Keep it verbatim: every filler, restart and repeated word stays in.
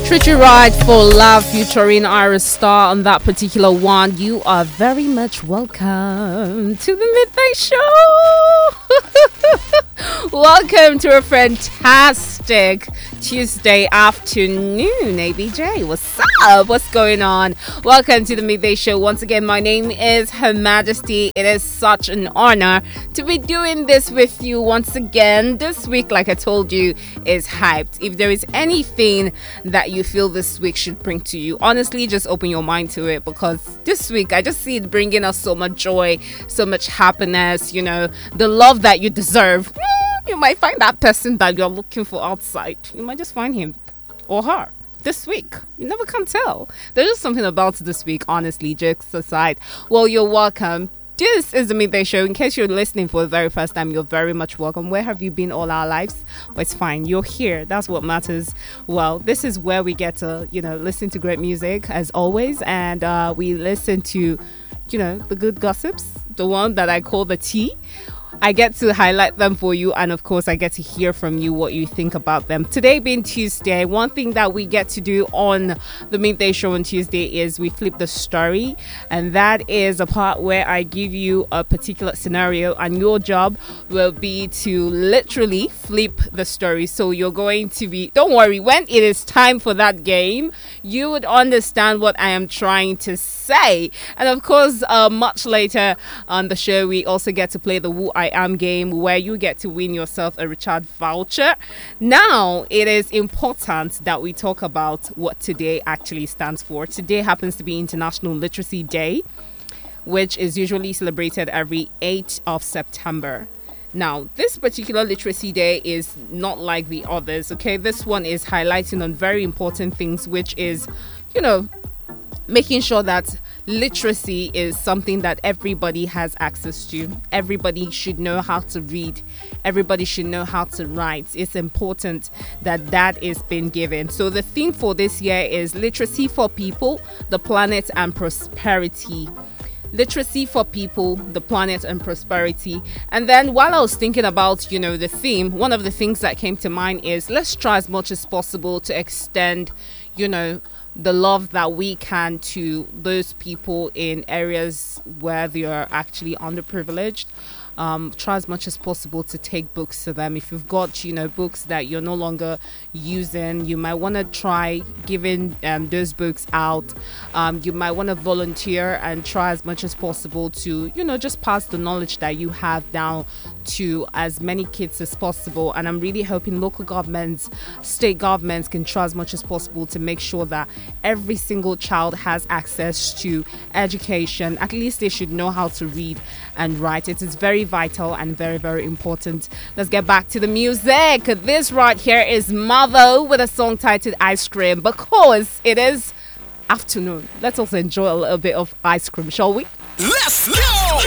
Treat You Right for Love featuring Iris Star on that particular one. You are very much welcome to the Midday Show. Welcome to a fantastic Tuesday afternoon, A B J. What's up? What's going on? Welcome to the Midday Show. Once again, my name is Her Majesty. It is such an honor to be doing this with you once again. This week, like I told you, is hyped. If there is anything that you feel this week should bring to you, honestly, just open your mind to it, because this week I just see it bringing us so much joy, so much happiness, you know, the love that you deserve. You might find that person that you're looking for outside. You might just find him or her this week. You never can tell. There's just something about this week, honestly, jokes aside. Well, you're welcome. This is the Midday Show. In case you're listening for the very first time, you're very much welcome. Where have you been all our lives? Well, it's fine. You're here. That's what matters. Well, this is where we get to, you know, listen to great music, as always. And uh, we listen to, you know, the good gossips, the one that I call the tea. I get to highlight them for you, and of course I get to hear from you what you think about them. Today being Tuesday, one thing that we get to do on the Midday Show on Tuesday is we flip the story, and that is a part where I give you a particular scenario, and your job will be to literally flip the story. So you're going to be, don't worry, when it is time for that game, you would understand what I am trying to say. And of course, uh, much later on the show, we also get to play the Who I Am game, where you get to win yourself a Richard voucher. Now, it is important that we talk about what today actually stands for. Today happens to be International Literacy Day, which is usually celebrated every eighth of September. Now, this particular literacy day is not like the others, okay? This one is highlighting on very important things, which is, you know, making sure that literacy is something that everybody has access to. Everybody should know how to read. Everybody should know how to write. It's important that that is being given. So the theme for this year is literacy for people, the planet, and prosperity. Literacy for people, the planet, and prosperity. And then while I was thinking about, you know, the theme, one of the things that came to mind is let's try as much as possible to extend, you know, the love that we can to those people in areas where they are actually underprivileged. Um, try as much as possible to take books to them. If you've got, you know, books that you're no longer using, you might want to try giving um, those books out. Um, you might want to volunteer and try as much as possible to, you know, just pass the knowledge that you have down to as many kids as possible. And I'm really hoping local governments, state governments can try as much as possible to make sure that every single child has access to education. At least they should know how to read and write. It is very vital and very, very important. Let's get back to the music. This right here is Mavo with a song titled Ice Cream, because it is afternoon. Let's also enjoy a little bit of ice cream, shall we? Let's go!